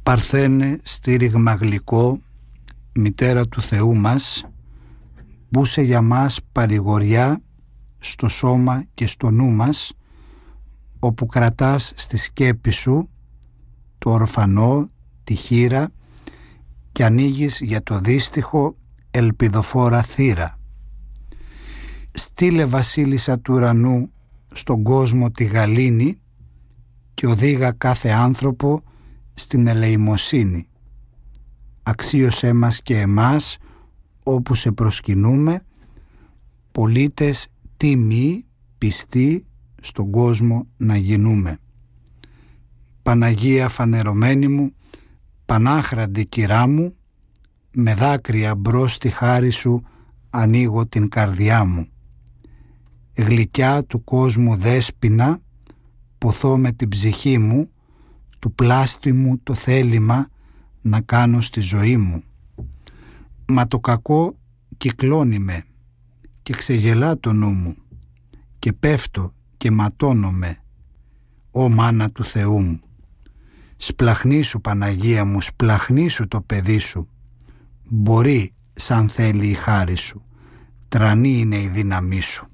Παρθένε στήριγμα γλυκό, μητέρα του Θεού μας, μπούσε για μας παρηγοριά στο σώμα και στο νου μας, όπου κρατάς στη σκέπη σου το ορφανό, τη χείρα και ανοίγεις για το δύστιχο ελπιδοφόρα θύρα. Στείλε βασίλισσα του ουρανού στον κόσμο τη γαλήνη και οδήγα κάθε άνθρωπο στην ελεημοσύνη. Αξίωσέ μας και εμάς όπου σε προσκυνούμε, πολίτες τίμοι, πιστοί στον κόσμο να γινούμε. Παναγία φανερωμένη μου, πανάχραντη κυρά μου, με δάκρυα μπρος στη χάρη σου ανοίγω την καρδιά μου. Γλυκιά του κόσμου δέσποινα, ποθώ με την ψυχή μου, του πλάστη μου το θέλημα να κάνω στη ζωή μου. Μα το κακό κυκλώνει με και ξεγελά το νου μου και πέφτω και ματώνομαι, ω μάνα του Θεού μου. Σπλαχνίσου Παναγία μου, σπλαχνίσου το παιδί σου, μπορεί σαν θέλει η χάρη σου, τρανή είναι η δύναμή σου.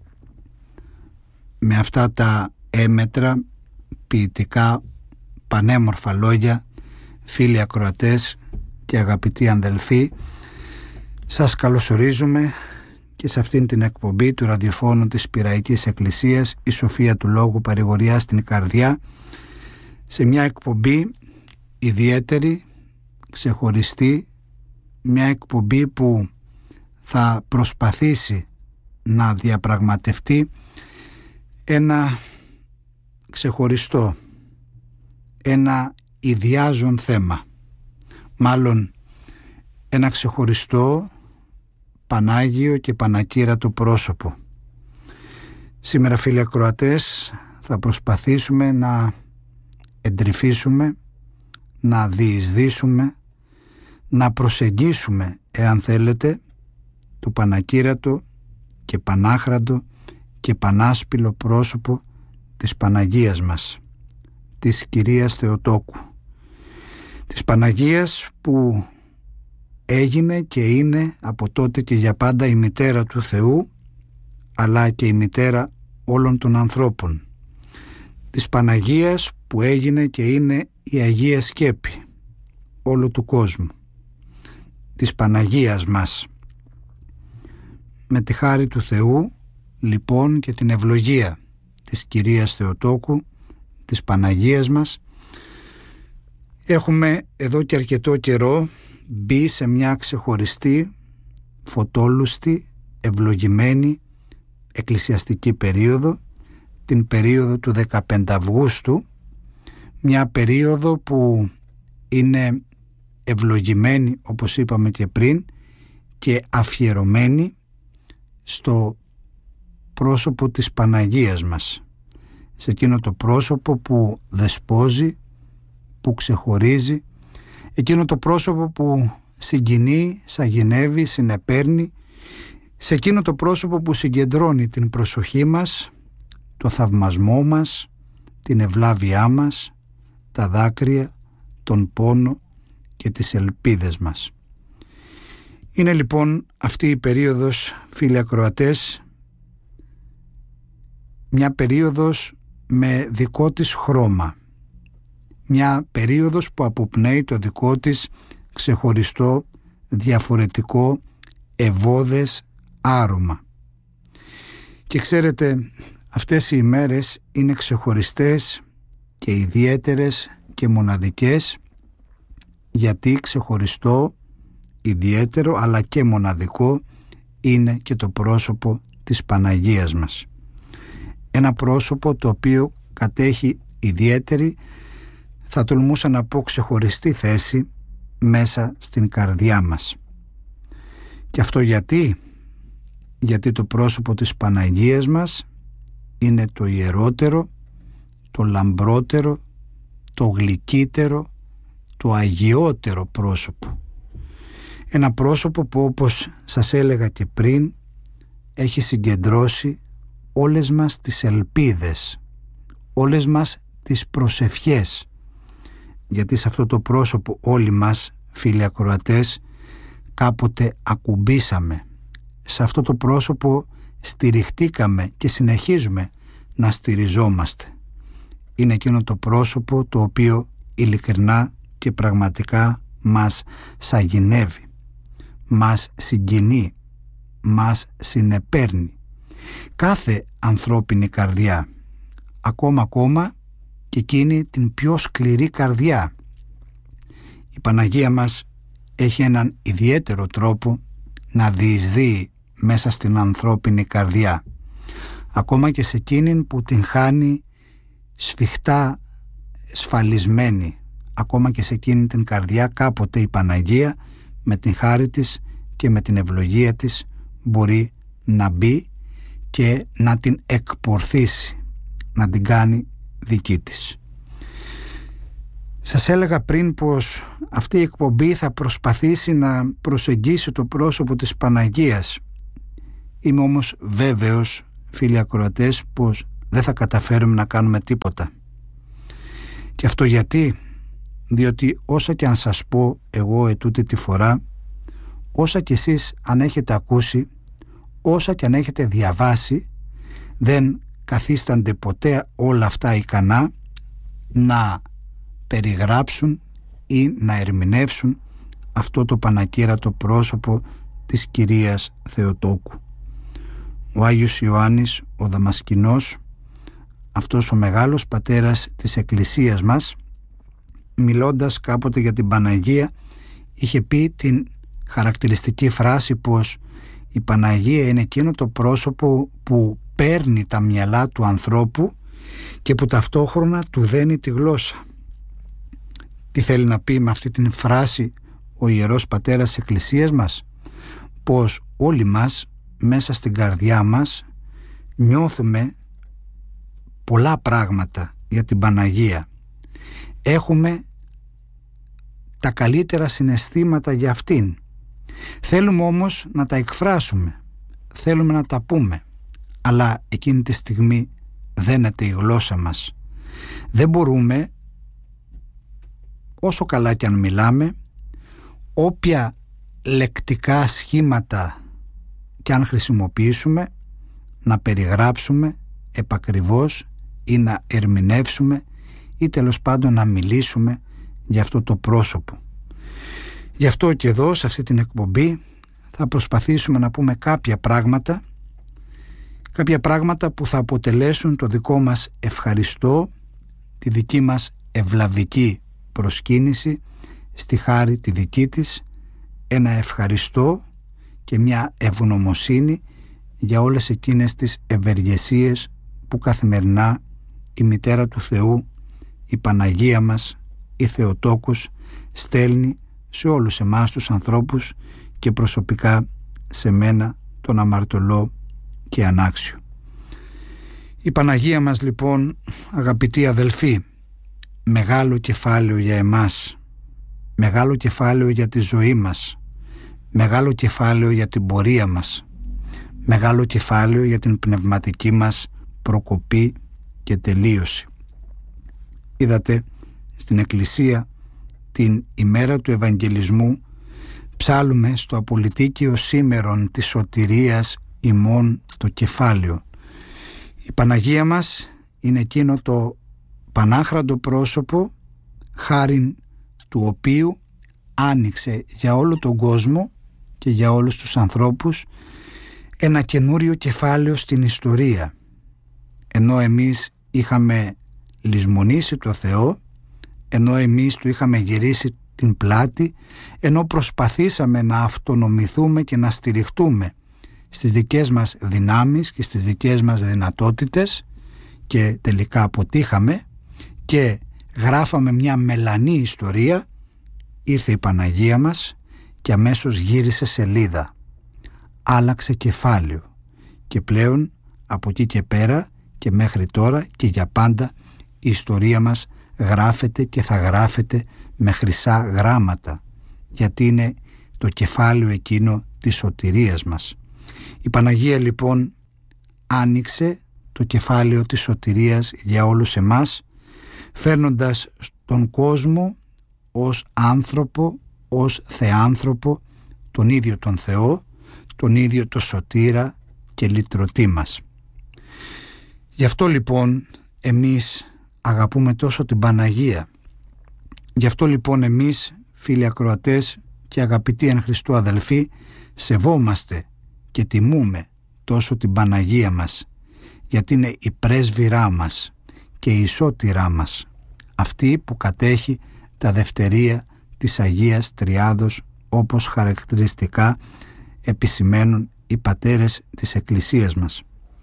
Με αυτά τα έμετρα, ποιητικά, πανέμορφα λόγια, φίλοι ακροατές και αγαπητοί αδελφοί, σας καλωσορίζουμε και σε αυτήν την εκπομπή του ραδιοφώνου της Πειραϊκής Εκκλησίας «Η Σοφία του Λόγου παρηγοριά στην καρδιά», σε μια εκπομπή ιδιαίτερη, ξεχωριστή, μια εκπομπή που θα προσπαθήσει να διαπραγματευτεί ένα ξεχωριστό, ένα ιδιάζον θέμα, μάλλον ένα ξεχωριστό, πανάγιο και πανακύρατο πρόσωπο. Σήμερα, φίλοι ακροατές, θα προσπαθήσουμε να εντρυφήσουμε, να διεισδύσουμε, να προσεγγίσουμε, εάν θέλετε, το πανακύρατο και πανάχραντο και πανάσπυλο πρόσωπο της Παναγίας μας, της Κυρίας Θεοτόκου, της Παναγίας που έγινε και είναι από τότε και για πάντα η μητέρα του Θεού, αλλά και η μητέρα όλων των ανθρώπων, της Παναγίας που έγινε και είναι η Αγία Σκέπη όλου του κόσμου, της Παναγίας μας. Με τη χάρη του Θεού λοιπόν και την ευλογία της Κυρίας Θεοτόκου, της Παναγίας μας, έχουμε εδώ και αρκετό καιρό μπει σε μια ξεχωριστή, φωτόλουστη, ευλογημένη εκκλησιαστική περίοδο, την περίοδο του 15 Αυγούστου, μια περίοδο που είναι ευλογημένη, όπως είπαμε και πριν, και αφιερωμένη στο πρόσωπο της Παναγίας μας, σε εκείνο το πρόσωπο που δεσπόζει, που ξεχωρίζει, εκείνο το πρόσωπο που συγκινεί, σαγηνεύει, συνεπέρνει, σε εκείνο το πρόσωπο που συγκεντρώνει την προσοχή μας, το θαυμασμό μας, την ευλάβειά μας, τα δάκρυα, τον πόνο και τις ελπίδες μας. Είναι λοιπόν αυτή η περίοδος, φίλοι ακροατές, μια περίοδος με δικό της χρώμα, μια περίοδος που αποπνέει το δικό της ξεχωριστό, διαφορετικό, ευώδες άρωμα. Και ξέρετε, αυτές οι ημέρες είναι ξεχωριστές και ιδιαίτερες και μοναδικές, γιατί ξεχωριστό, ιδιαίτερο αλλά και μοναδικό είναι και το πρόσωπο της Παναγίας μας. Ένα πρόσωπο το οποίο κατέχει ιδιαίτερη, θα τολμούσα να πω ξεχωριστή θέση μέσα στην καρδιά μας. Και αυτό γιατί το πρόσωπο της Παναγίας μας είναι το ιερότερο, το λαμπρότερο, το γλυκύτερο, το αγιότερο πρόσωπο. Ένα πρόσωπο που, όπως σας έλεγα και πριν, έχει συγκεντρώσει όλες μας τις ελπίδες, όλες μας τις προσευχές, γιατί σε αυτό το πρόσωπο όλοι μας, φίλοι ακροατές, κάποτε ακουμπήσαμε. Σε αυτό το πρόσωπο στηριχτήκαμε και συνεχίζουμε να στηριζόμαστε. Είναι εκείνο το πρόσωπο το οποίο ειλικρινά και πραγματικά μας σαγηνεύει, μας συγκινεί, μας συνεπέρνει. Κάθε ανθρώπινη καρδιά, ακόμα και εκείνη την πιο σκληρή καρδιά. Η Παναγία μας έχει έναν ιδιαίτερο τρόπο να διεισδύει μέσα στην ανθρώπινη καρδιά, ακόμα και σε εκείνη που την χάνει σφιχτά σφαλισμένη. Ακόμα και σε εκείνη την καρδιά κάποτε η Παναγία με την χάρη της και με την ευλογία της μπορεί να μπει και να την εκπορθήσει, να την κάνει δική της. Σας έλεγα πριν πως αυτή η εκπομπή θα προσπαθήσει να προσεγγίσει το πρόσωπο της Παναγίας. Είμαι όμως βέβαιος, φίλοι ακροατές, πως δεν θα καταφέρουμε να κάνουμε τίποτα. Και αυτό γιατί? Διότι όσα και αν σας πω εγώ ετούτη τη φορά, όσα και εσείς αν έχετε ακούσει, όσα και αν έχετε διαβάσει, δεν καθίστανται ποτέ όλα αυτά ικανά να περιγράψουν ή να ερμηνεύσουν αυτό το πανακύρατο πρόσωπο της Κυρίας Θεοτόκου. Ο Άγιος Ιωάννης ο Δαμασκηνός, αυτός ο μεγάλος πατέρας της Εκκλησίας μας, μιλώντας κάποτε για την Παναγία, είχε πει την χαρακτηριστική φράση πως η Παναγία είναι εκείνο το πρόσωπο που παίρνει τα μυαλά του ανθρώπου και που ταυτόχρονα του δένει τη γλώσσα. Τι θέλει να πει με αυτή την φράση ο Ιερός Πατέρας της Εκκλησίας μας? Πως όλοι μας μέσα στην καρδιά μας νιώθουμε πολλά πράγματα για την Παναγία. Έχουμε τα καλύτερα συναισθήματα για αυτήν. Θέλουμε όμως να τα εκφράσουμε, θέλουμε να τα πούμε, αλλά εκείνη τη στιγμή δένεται η γλώσσα μας. Δεν μπορούμε, όσο καλά κι αν μιλάμε, όποια λεκτικά σχήματα κι αν χρησιμοποιήσουμε, να περιγράψουμε επακριβώς ή να ερμηνεύσουμε ή τέλος πάντων να μιλήσουμε για αυτό το πρόσωπο. Γι' αυτό και εδώ σε αυτή την εκπομπή θα προσπαθήσουμε να πούμε κάποια πράγματα που θα αποτελέσουν το δικό μας ευχαριστώ, τη δική μας ευλαβική προσκύνηση στη χάρη τη δική της, ένα ευχαριστώ και μια ευγνωμοσύνη για όλες εκείνες τις ευεργεσίες που καθημερινά η Μητέρα του Θεού, η Παναγία μας, η Θεοτόκος, στέλνει σε όλους εμάς τους ανθρώπους και προσωπικά σε μένα τον αμαρτωλό και ανάξιο. Η Παναγία μας λοιπόν, αγαπητοί αδελφοί, μεγάλο κεφάλαιο για εμάς, μεγάλο κεφάλαιο για τη ζωή μας, μεγάλο κεφάλαιο για την πορεία μας, μεγάλο κεφάλαιο για την πνευματική μας προκοπή και τελείωση. Είδατε στην Εκκλησία την ημέρα του Ευαγγελισμού ψάλουμε στο απολυτίκιο σήμερον της σωτηρίας ημών το κεφάλαιο. Η Παναγία μας είναι εκείνο το πανάχραντο πρόσωπο χάριν του οποίου άνοιξε για όλο τον κόσμο και για όλους τους ανθρώπους ένα καινούριο κεφάλαιο στην ιστορία. Ενώ εμείς είχαμε λησμονήσει το Θεό, ενώ εμείς του είχαμε γυρίσει την πλάτη, ενώ προσπαθήσαμε να αυτονομηθούμε και να στηριχτούμε στις δικές μας δυνάμεις και στις δικές μας δυνατότητες και τελικά αποτύχαμε και γράφαμε μια μελανή ιστορία, ήρθε η Παναγία μας και αμέσως γύρισε σελίδα, άλλαξε κεφάλαιο και πλέον από εκεί και πέρα και μέχρι τώρα και για πάντα η ιστορία μας γράφεται και θα γράφεται με χρυσά γράμματα, γιατί είναι το κεφάλαιο εκείνο της σωτηρίας μας. Η Παναγία λοιπόν άνοιξε το κεφάλαιο της σωτηρίας για όλους εμάς, φέρνοντας τον κόσμο ως άνθρωπο, ως θεάνθρωπο, τον ίδιο τον Θεό, τον ίδιο το σωτήρα και λυτρωτή μας. Γι' αυτό λοιπόν εμείς αγαπούμε τόσο την Παναγία. Γι' αυτό λοιπόν εμείς, φίλοι ακροατές και αγαπητοί εν Χριστώ αδελφοί, σεβόμαστε και τιμούμε τόσο την Παναγία μας, γιατί είναι η πρέσβυρά μας και η ισότηρά μας, αυτή που κατέχει τα δευτερία της Αγίας Τριάδος, όπως χαρακτηριστικά επισημαίνουν οι πατέρες της Εκκλησίας μας.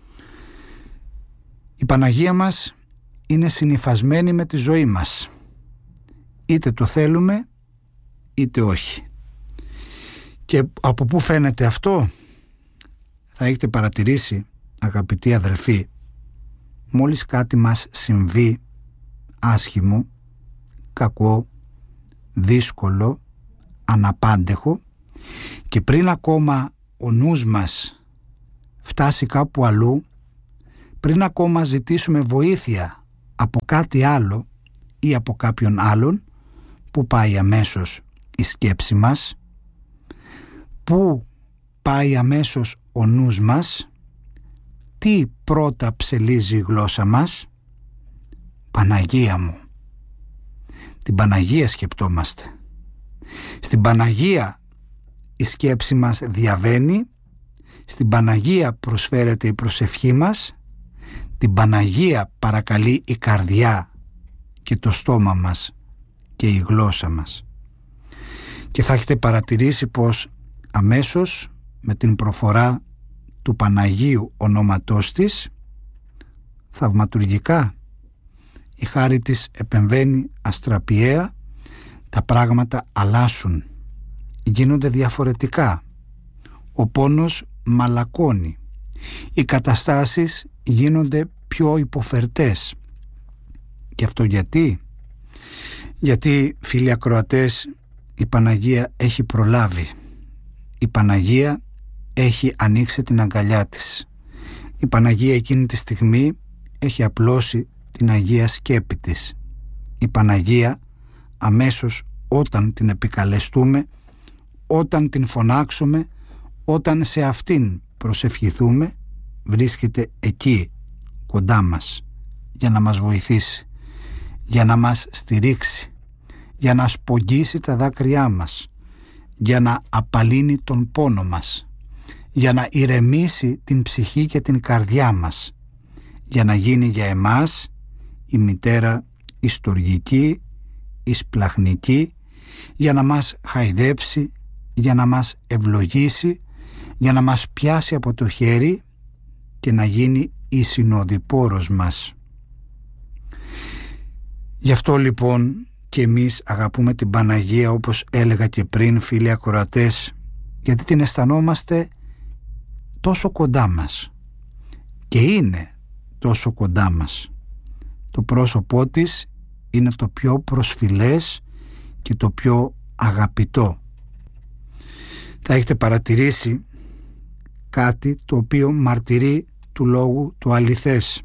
Η Παναγία μας είναι συνυφασμένη με τη ζωή μας, είτε το θέλουμε είτε όχι. Και από πού φαίνεται αυτό? Θα έχετε παρατηρήσει, αγαπητοί αδελφοί, μόλις κάτι μας συμβεί άσχημο, κακό, δύσκολο, αναπάντεχο, και πριν ακόμα ο νους μας φτάσει κάπου αλλού, πριν ακόμα ζητήσουμε βοήθεια από κάτι άλλο ή από κάποιον άλλον, που πάει αμέσως η σκέψη μας, που πάει αμέσως ο νους μας, τι πρώτα ψελίζει η γλώσσα μας? Παναγία μου. Την Παναγία σκεπτόμαστε. Στην Παναγία η σκέψη μας διαβαίνει, στην Παναγία προσφέρεται η προσευχή μας, την Παναγία παρακαλεί η καρδιά και το στόμα μας και η γλώσσα μας. Και θα έχετε παρατηρήσει πως αμέσως με την προφορά του Παναγίου ονόματός της, θαυματουργικά η χάρη της επεμβαίνει αστραπιαία, τα πράγματα αλλάσουν, γίνονται διαφορετικά, ο πόνος μαλακώνει, οι καταστάσεις γίνονται πιο υποφερτές. Και αυτό γιατί φίλοι ακροατές, η Παναγία έχει προλάβει, η Παναγία έχει ανοίξει την αγκαλιά της, η Παναγία εκείνη τη στιγμή έχει απλώσει την Αγία Σκέπη της. Η Παναγία αμέσως όταν την επικαλεστούμε, όταν την φωνάξουμε, όταν σε αυτήν προσευχηθούμε, βρίσκεται εκεί κοντά μας για να μας βοηθήσει, για να μας στηρίξει, για να σπογγίσει τα δάκρυά μας, για να απαλύνει τον πόνο μας, για να ηρεμήσει την ψυχή και την καρδιά μας, για να γίνει για εμάς η μητέρα η στοργική, η σπλαχνική, για να μας χαϊδέψει, για να μας ευλογήσει, για να μας πιάσει από το χέρι και να γίνει η συνοδοιπόρος μας. Γι' αυτό λοιπόν και εμείς αγαπούμε την Παναγία, όπως έλεγα και πριν, φίλοι ακροατές, γιατί την αισθανόμαστε τόσο κοντά μας και είναι τόσο κοντά μας. Το πρόσωπό της είναι το πιο προσφυλές και το πιο αγαπητό. Θα έχετε παρατηρήσει κάτι το οποίο μαρτυρεί του λόγου του αληθές.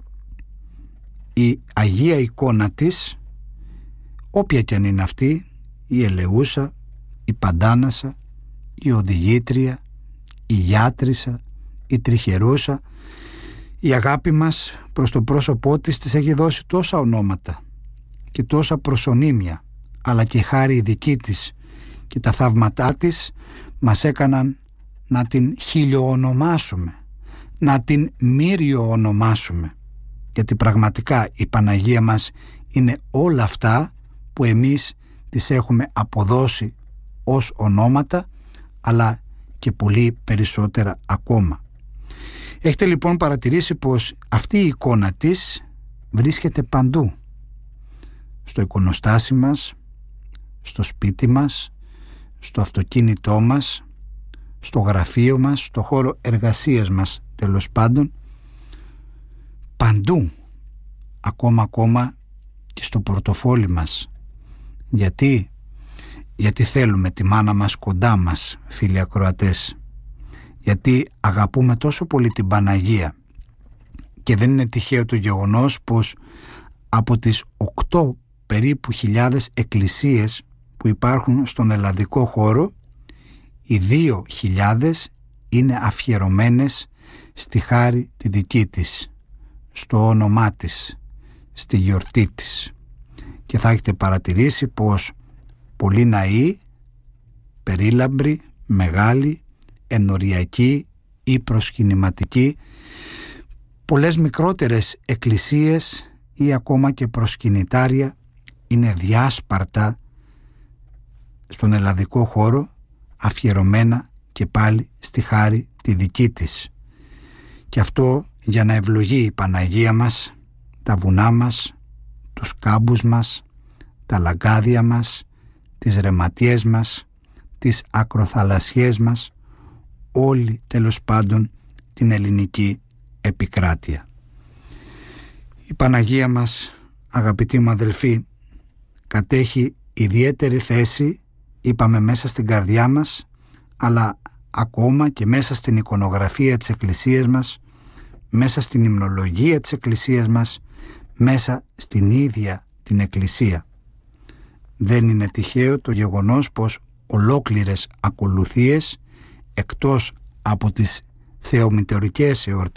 Η Αγία εικόνα της, όποια κι αν είναι αυτή, η Ελεούσα, η Παντάνασα, η Οδηγήτρια, η Γιάτρισα, η Τριχερούσα, η αγάπη μας προς το πρόσωπό της έχει δώσει τόσα ονόματα και τόσα προσωνύμια, αλλά και η χάρη δική της και τα θαύματά της μας έκαναν να την χιλιοονομάσουμε, να την μύριοονομάσουμε, γιατί πραγματικά η Παναγία μας είναι όλα αυτά που εμείς τις έχουμε αποδώσει ως ονόματα, αλλά και πολύ περισσότερα ακόμα. Έχετε λοιπόν παρατηρήσει πως αυτή η εικόνα της βρίσκεται παντού. Στο εικονοστάσι μας, στο σπίτι μας, στο αυτοκίνητό μας, στο γραφείο μας, στο χώρο εργασίας μας, τέλος πάντων, παντού, ακόμα και στο πορτοφόλι μας. Γιατί θέλουμε τη μάνα μας κοντά μας, φίλοι ακροατές, γιατί αγαπούμε τόσο πολύ την Παναγία, και δεν είναι τυχαίο το γεγονός πως από τις 8 περίπου χιλιάδες εκκλησίες που υπάρχουν στον ελλαδικό χώρο, οι 2.000 είναι αφιερωμένες στη χάρη τη δική της, στο όνομά της, στη γιορτή της. Και θα έχετε παρατηρήσει πως πολλοί ναοί, περίλαμπροι, μεγάλοι, ενοριακοί ή προσκυνηματικοί, πολλές μικρότερες εκκλησίες ή ακόμα και προσκυνητάρια είναι διάσπαρτα στον ελλαδικό χώρο, αφιερωμένα και πάλι στη χάρη τη δική της. Και αυτό για να ευλογεί η Παναγία μας τα βουνά μας, τους κάμπους μας, τα λαγκάδια μας, τις ρεματιές μας, τις ακροθαλασσιές μας, όλη τέλος πάντων την ελληνική επικράτεια. Η Παναγία μας, αγαπητοί μου αδελφοί, κατέχει ιδιαίτερη θέση, είπαμε, μέσα στην καρδιά μας, αλλά ακόμα και μέσα στην εικονογραφία της Εκκλησίας μας, μέσα στην υμνολογία της Εκκλησίας μας, μέσα στην ίδια την Εκκλησία. Δεν είναι τυχαίο το γεγονός πως ολόκληρες ακολουθίες, εκτός από τις θεομητορικές εορτές,